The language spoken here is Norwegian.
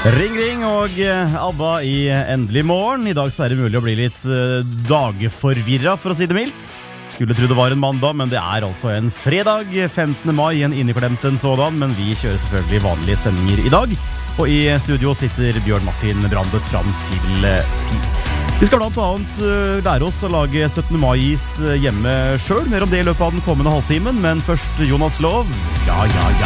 Ring ring og ABBA i Endelig morgen. I dag så er det mulig å bli litt dagforvirret, for å si det mildt. Skulle tro det var en mandag, men det er altså en fredag 15. mai, en inneklemt en sådan. Men vi kjører selvfølgelig vanlige sendinger i dag. Og i studio sitter Bjørn Martin Brandet fram til 10. Vi skal blant annet lære oss å lage 17. mai-is hjemme selv. Mer om det i løpet av den kommende halvtimen. Men først Jonas Lov. Ja.